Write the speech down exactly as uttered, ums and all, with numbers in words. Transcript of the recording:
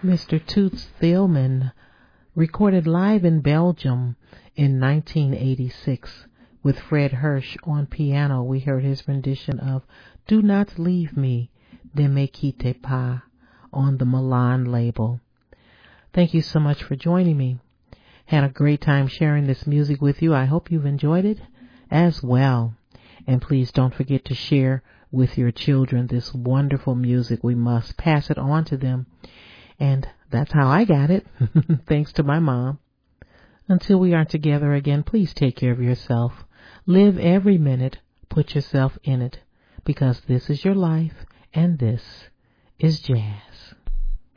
Mister Toots Thielman, recorded live in Belgium in nineteen eighty-six with Fred Hirsch on piano. We heard his rendition of Do Not Leave Me, Ne Me Quitte Pas on the Milan label. Thank you so much for joining me. Had a great time sharing this music with you. I hope you've enjoyed it as well. And please don't forget to share with your children this wonderful music. We must pass it on to them. And that's how I got it, thanks to my mom. Until we are together again, please take care of yourself. Live every minute. Put yourself in it. Because this is your life and this is jazz.